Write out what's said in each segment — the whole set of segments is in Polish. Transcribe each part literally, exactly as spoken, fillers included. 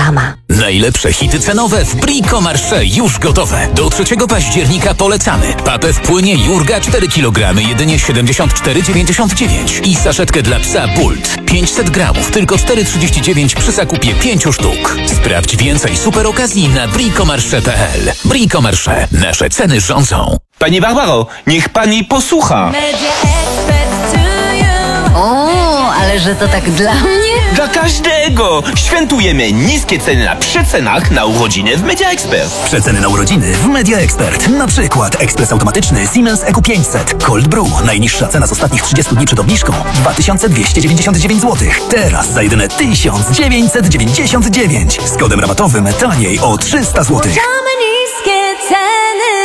sama. Najlepsze hity cenowe w Bricomarché już gotowe. Do trzeciego października polecamy. Papę w płynie Jurga cztery kilogramy, jedynie siedemdziesiąt cztery dziewięćdziesiąt dziewięć. I saszetkę dla psa Bult pięćset gramów, tylko cztery trzydzieści dziewięć przy zakupie pięciu sztuk. Sprawdź więcej super okazji na bricomarché kropka p l. Bricomarché. Nasze ceny rządzą. Pani Barbaro, niech pani posłucha. O, ale że to tak dla mnie? Dla każdego! Świętujemy niskie ceny na przecenach na urodziny w Media Expert. Przeceny na urodziny w Media Expert. Na przykład ekspres automatyczny Siemens E Q pięćset. Cold Brew. Najniższa cena z ostatnich trzydziestu dni przed obniżką dwa tysiące dwieście dziewięćdziesiąt dziewięć złotych. Teraz za jedyne tysiąc dziewięćset dziewięćdziesiąt dziewięć. Z kodem rabatowym taniej o trzysta złotych. niskie ceny.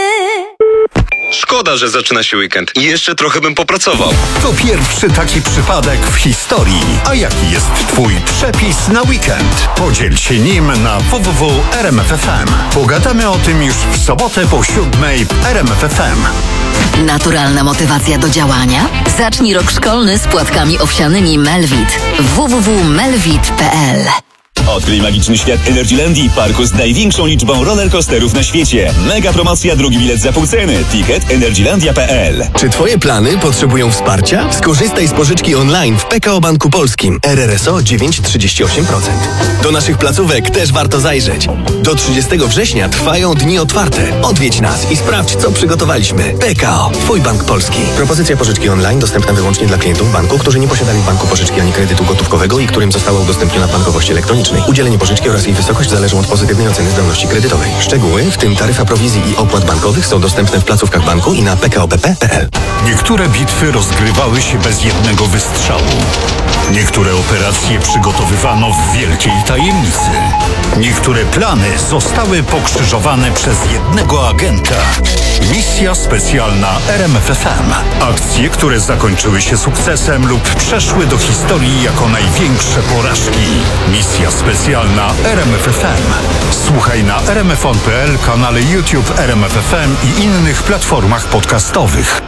Szkoda, że zaczyna się weekend. I jeszcze trochę bym popracował. To pierwszy taki przypadek w historii. A jaki jest twój przepis na weekend? Podziel się nim na w w w kropka r m f f m. Pogadamy o tym już w sobotę po siódmej w R M F F M. Naturalna motywacja do działania? Zacznij rok szkolny z płatkami owsianymi Melvit. w w w kropka melvit kropka p l. Odkryj magiczny świat Energylandii, parku z największą liczbą rollercoasterów na świecie. Mega promocja, drugi bilet za pół ceny. Ticket energylandia kropka p l. Czy twoje plany potrzebują wsparcia? Skorzystaj z pożyczki online w P K O Banku Polskim. R R S O dziewięć przecinek trzydzieści osiem procent. Do naszych placówek też warto zajrzeć. Do trzydziestego września trwają dni otwarte. Odwiedź nas i sprawdź, co przygotowaliśmy. P K O. Twój bank polski. Propozycja pożyczki online dostępna wyłącznie dla klientów banku, którzy nie posiadali w banku pożyczki ani kredytu gotówkowego i którym została udostępniona bankowość elektronicznej. Udzielenie pożyczki oraz jej wysokość zależą od pozytywnej oceny zdolności kredytowej. Szczegóły, w tym taryfa prowizji i opłat bankowych, są dostępne w placówkach banku i na p k o b p kropka p l. Niektóre bitwy rozgrywały się bez jednego wystrzału. Niektóre operacje przygotowywano w wielkiej tajemnicy. Niektóre plany zostały pokrzyżowane przez jednego agenta. Misja specjalna R M F F M. Akcje, które zakończyły się sukcesem lub przeszły do historii jako największe porażki. Misja specjalna R M F F M. Słuchaj na r m f on kropka p l, kanale YouTube R M F F M i innych platformach podcastowych.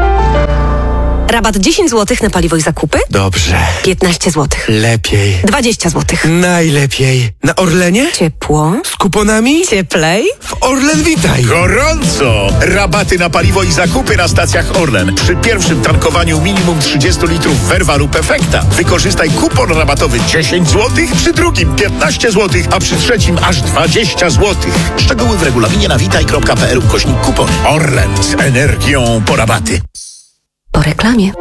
Rabat dziesięć złotych na paliwo i zakupy? Dobrze. piętnaście złotych. Lepiej. dwadzieścia złotych. Najlepiej. Na Orlenie? Ciepło. Z kuponami? Cieplej. W Orlen Witaj. Gorąco! Rabaty na paliwo i zakupy na stacjach Orlen. Przy pierwszym tankowaniu minimum trzydzieści litrów Verva lub Efekta. Wykorzystaj kupon rabatowy dziesięć złotych, przy drugim piętnaście złotych, a przy trzecim aż dwadzieścia złotych. Szczegóły w regulaminie na witaj kropka p l ukośnik kupon. Orlen z energią po rabaty. Po reklamie.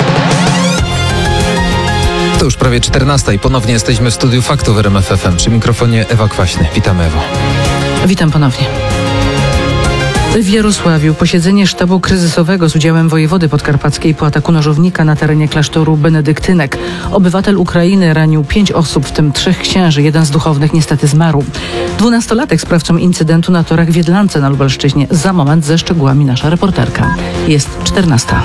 To już prawie czternasta i ponownie jesteśmy w studiu Faktów w R M F F M. Przy mikrofonie Ewa Kwaśny. Witamy, Ewo. Witam ponownie. W Jarosławiu posiedzenie sztabu kryzysowego z udziałem wojewody podkarpackiej po ataku nożownika na terenie klasztoru benedyktynek. Obywatel Ukrainy ranił pięć osób, w tym trzech księży. Jeden z duchownych niestety zmarł. Dwunastolatek sprawcą incydentu na torach w Wiedlance na Lubelszczyźnie. Za moment ze szczegółami nasza reporterka. Jest czternasta.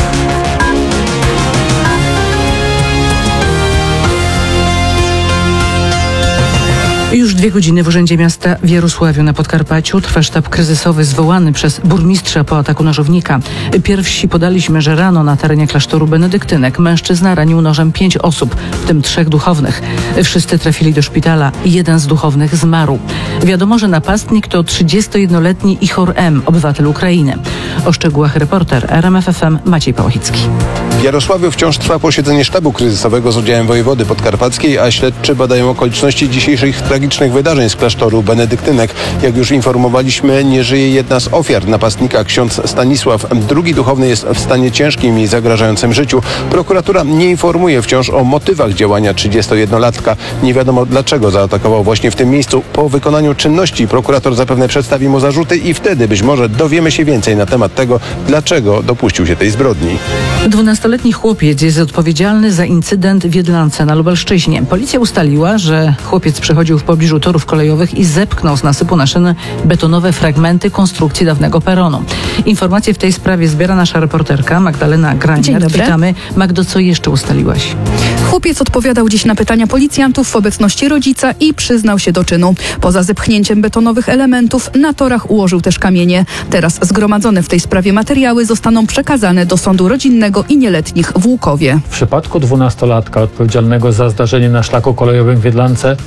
Już dwie godziny w Urzędzie Miasta w Jarosławiu na Podkarpaciu trwa sztab kryzysowy zwołany przez burmistrza po ataku nożownika. Pierwsi podaliśmy, że rano na terenie klasztoru benedyktynek mężczyzna ranił nożem pięć osób, w tym trzech duchownych. Wszyscy trafili do szpitala i jeden z duchownych zmarł. Wiadomo, że napastnik to trzydziestojednoletni Ichor M., obywatel Ukrainy. O szczegółach reporter R M F F M Maciej Pałachicki. W Jarosławiu wciąż trwa posiedzenie sztabu kryzysowego z udziałem wojewody podkarpackiej, a śledczy badają okoliczności dzisiejszych tragicznych wydarzeń z klasztoru benedyktynek. Jak już informowaliśmy, nie żyje jedna z ofiar napastnika, ksiądz Stanisław. Drugi duchowny jest w stanie ciężkim i zagrażającym życiu. Prokuratura nie informuje wciąż o motywach działania trzydziestojednolatka. Nie wiadomo, dlaczego zaatakował właśnie w tym miejscu. Po wykonaniu czynności prokurator zapewne przedstawi mu zarzuty i wtedy być może dowiemy się więcej na temat tego, dlaczego dopuścił się tej zbrodni. Dwunastoletni chłopiec jest odpowiedzialny za incydent w Wiedlance na Lubelszczyźnie. Policja ustaliła, że chłopiec przechodził w pobliżu torów kolejowych i zepchnął z nasypu na szyny betonowe fragmenty konstrukcji dawnego peronu. Informacje w tej sprawie zbiera nasza reporterka Magdalena Granier. Dzień dobry. Witamy. Magdo, co jeszcze ustaliłaś? Chłopiec odpowiadał dziś na pytania policjantów w obecności rodzica i przyznał się do czynu. Poza zepchnięciem betonowych elementów na torach ułożył też kamienie. Teraz zgromadzone w tej sprawie materiały zostaną przekazane do sądu rodzinnego i nieletnich w Łukowie. W przypadku dwunastolatka odpowiedzialnego za zdarzenie na szlaku kolejowym w Wiedlance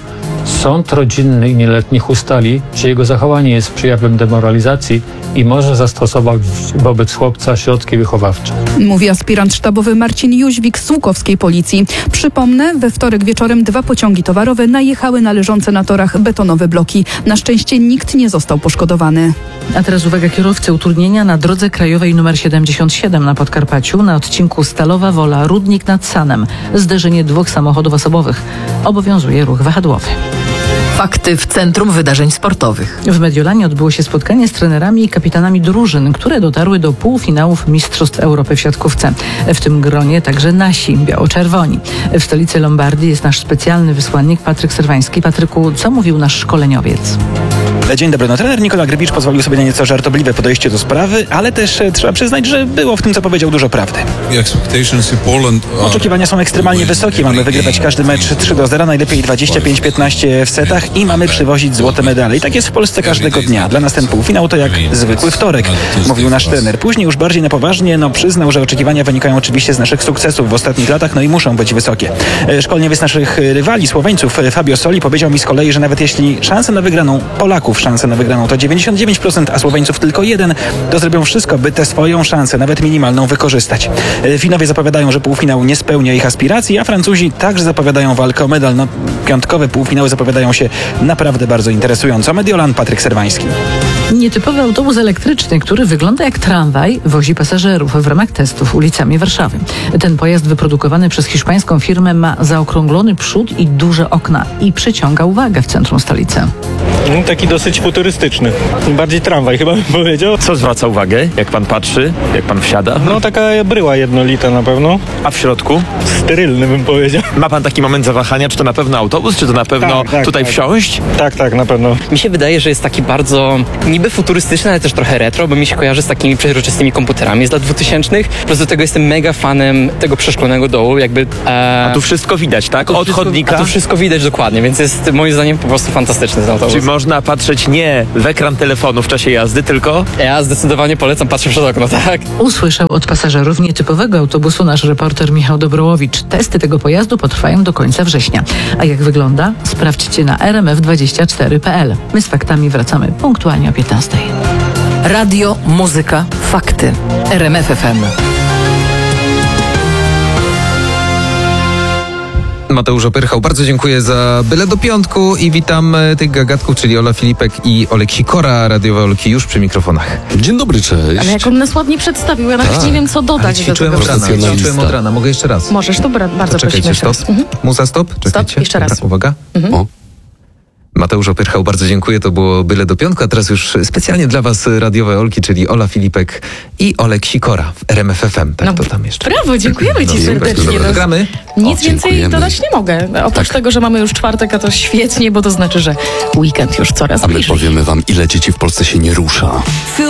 Sąd rodzinny i nieletnich ustali, że jego zachowanie jest przejawem demoralizacji i może zastosować wobec chłopca środki wychowawcze. Mówi aspirant sztabowy Marcin Jóźwik z Łukowskiej Policji. Przypomnę, we wtorek wieczorem dwa pociągi towarowe najechały na leżące na torach betonowe bloki. Na szczęście nikt nie został poszkodowany. A teraz uwaga, kierowcy, utrudnienia na drodze krajowej nr siedemdziesiąt siedem na Podkarpaciu na odcinku Stalowa Wola, Rudnik nad Sanem. Zderzenie dwóch samochodów osobowych. Obowiązuje ruch wahadłowy. Fakty w Centrum Wydarzeń Sportowych. W Mediolanie odbyło się spotkanie z trenerami i kapitanami drużyn, które dotarły do półfinałów Mistrzostw Europy w siatkówce. W tym gronie także nasi, biało-czerwoni. W stolicy Lombardii jest nasz specjalny wysłannik Patryk Serwański. Patryku, co mówił nasz szkoleniowiec? Dzień dobry. No, trener Nikola Grybicz pozwolił sobie na nieco żartobliwe podejście do sprawy, ale też e, trzeba przyznać, że było w tym, co powiedział, dużo prawdy. Oczekiwania są ekstremalnie wysokie. Mamy wygrywać każdy mecz trzy do zera, najlepiej dwadzieścia pięć piętnaście w setach i mamy przywozić złote medale. I tak jest w Polsce każdego dnia. Dla nas ten półfinał to jak zwykły wtorek, mówił nasz trener. Później już bardziej na poważnie, no przyznał, że oczekiwania wynikają oczywiście z naszych sukcesów w ostatnich latach, no i muszą być wysokie. E, Szkoleniowiec naszych rywali, Słoweńców, Fabio Soli, powiedział mi z kolei, że nawet jeśli szanse na wygraną Polaków, szanse na wygraną to dziewięćdziesiąt dziewięć procent, a Słoweńców tylko jeden, to zrobią wszystko, by tę swoją szansę, nawet minimalną, wykorzystać. Finowie zapowiadają, że półfinał nie spełnia ich aspiracji, a Francuzi także zapowiadają walkę o medal. No, piątkowe półfinały zapowiadają się naprawdę bardzo interesująco. Mediolan, Patryk Serwański. Nietypowy autobus elektryczny, który wygląda jak tramwaj, wozi pasażerów w ramach testów ulicami Warszawy. Ten pojazd wyprodukowany przez hiszpańską firmę ma zaokrąglony przód i duże okna i przyciąga uwagę w centrum stolicy. Taki dosyć futurystyczny. Bardziej tramwaj chyba bym powiedział. Co zwraca uwagę, jak pan patrzy, jak pan wsiada? No taka bryła jednolita na pewno. A w środku? Sterylny bym powiedział. Ma pan taki moment zawahania, czy to na pewno autobus, czy to na pewno tak, tak, tutaj tak. wsiąść? Tak, tak, na pewno. Mi się wydaje, że jest taki bardzo niby futurystyczny, ale też trochę retro, bo mi się kojarzy z takimi przeźroczystymi komputerami z lat dwutysięcznych. Plus do tego jestem mega fanem tego przeszklonego dołu, jakby... E... A tu wszystko widać, tak? Tu Od wszystko, chodnika? A tu wszystko widać dokładnie, więc jest moim zdaniem po prostu fantastyczny ten autobus. Czyli można patrzeć nie w ekran telefonu w czasie jazdy, tylko... Ja zdecydowanie polecam patrzeć przez okno, tak? Usłyszał od pasażerów nietypowego autobusu nasz reporter Michał Dobrołowicz. Testy tego pojazdu potrwają do końca września. A jak wygląda? Sprawdźcie na r m f dwadzieścia cztery kropka p l. My z faktami wracamy punktualnie o piętnastej. Radio, muzyka, fakty. R M F F M. Mateusz Opyrchał, bardzo dziękuję za byle do piątku i witam e, tych gagatków, czyli Ola Filipek i Olek Sikora, radiowe Olki już przy mikrofonach. Dzień dobry, cześć. Ale jak on nas ładnie przedstawił, ja nawet Tak. nie wiem, co dodać do Ćwiczyłem tego. od rana, ćwiczyłem od rana, mogę jeszcze raz? Możesz, to bra- bardzo prosimy Czekajcie, jeszcze raz. stop. Mhm. Muza stop? Czekajcie. jeszcze raz. Dobra, uwaga. Mhm. O. Mateusz Opyrchał, bardzo dziękuję, to było byle do piątku, a teraz już specjalnie dla was radiowe Olki, czyli Ola Filipek i Olek Sikora w R M F F M. Tak, No, to tam jeszcze. Brawo, dziękujemy ci serdecznie. Dobra, No, gramy? Nic O, więcej dziękujemy. dodać nie mogę. Oprócz tego, że mamy już czwartek, a to świetnie, bo to znaczy, że weekend już coraz A my bliżej. powiemy wam, ile dzieci w Polsce się nie rusza.